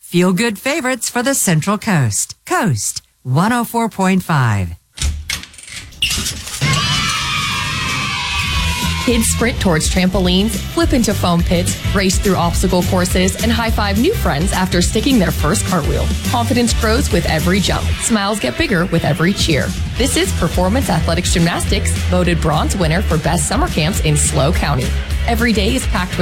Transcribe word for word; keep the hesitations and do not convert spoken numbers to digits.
Feel good favorites for the Central Coast. Coast one oh four point five. Kids sprint towards trampolines, flip into foam pits, race through obstacle courses, and high-five new friends after sticking their first cartwheel. Confidence grows with every jump. Smiles get bigger with every cheer. This is Performance Athletics Gymnastics, voted bronze winner for best summer camps in SLO County. Every day is packed with